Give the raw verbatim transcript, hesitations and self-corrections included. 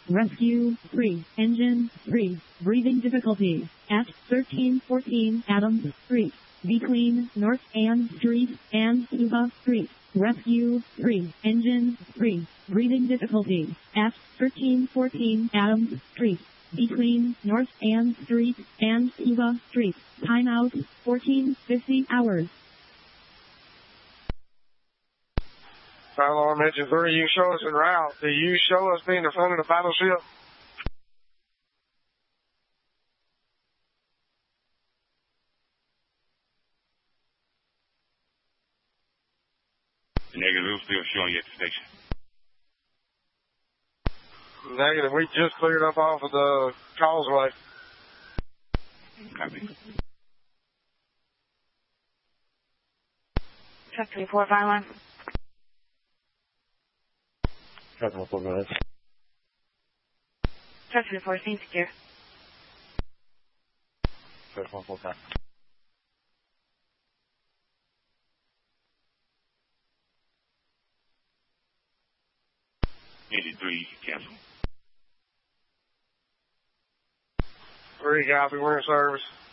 Rescue three. Engine three. Breathing difficulties at thirteen fourteen Adams Street, between North Ann Street and Suba Street. Rescue three. Engine three. Breathing difficulties at thirteen fourteen Adams Street, between North Ann Street and Suba Street. Timeout fourteen fifty hours. Fire alarm engine three, you show us en route. Do you show us being in front of the battleship? Negative, still showing you at the station. Negative, we just cleared up off of the causeway. Copy. Truck twenty-four, fire alarm. Truck twenty-four, go ahead. Truck twenty-four, scene secure. Truck twenty-four, copy. Engine three, cancel. Three, copy, we're in service.